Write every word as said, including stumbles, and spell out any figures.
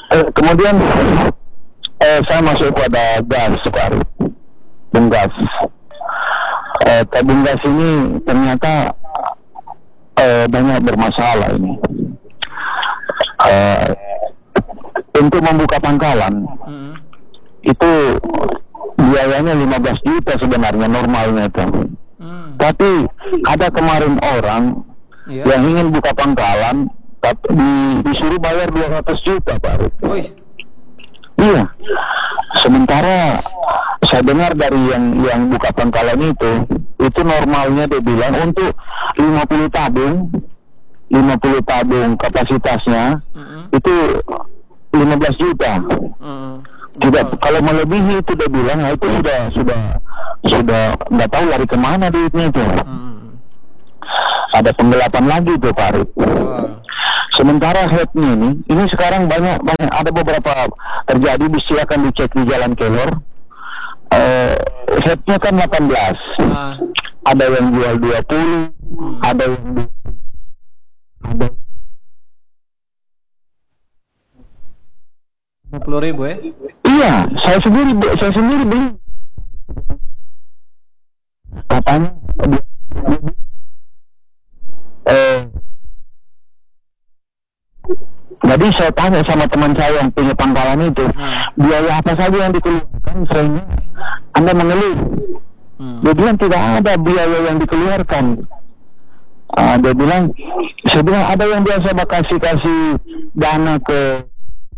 Eh, kemudian eh, saya masuk pada gas sekarang, gas. Eh, tabung gas ini ternyata eh, banyak bermasalah ini. Eh, untuk membuka pangkalan hmm. itu biayanya lima belas juta sebenarnya normalnya itu. Hmm. Tapi ada kemarin orang yeah. yang ingin buka pangkalan tapi di, disuruh bayar dua ratus juta, Pak. Iya. Sementara saya dengar dari yang yang buka pangkalan itu, itu normalnya dia bilang untuk lima puluh tabung, lima puluh tabung kapasitasnya mm-hmm. itu lima belas juta. Mm-hmm. Tidak, oh. Kalau melebihi itu dia bilang, nah itu sudah sudah sudah nggak tahu lari kemana duitnya itu. Mm-hmm. Ada penggelapan lagi tuh, Pak Arif. Oh. Sementara headnya ini, ini sekarang banyak banyak ada beberapa terjadi, silakan dicek di Jalan Kelor. Uh, headnya kan delapan belas, uh. ada yang jual dua puluh, hmm. ada yang ada lima puluh ribu ya? Iya, saya sendiri saya sendiri beli. Katanya eh jadi saya tanya sama teman saya yang punya pangkalan itu, hmm. biaya apa saja yang dikeluarkan, sehingga Anda mengeluh. Hmm. Dia bilang tidak ada biaya yang dikeluarkan. Uh, dia bilang, saya bilang ada yang biasa kasih kasih dana ke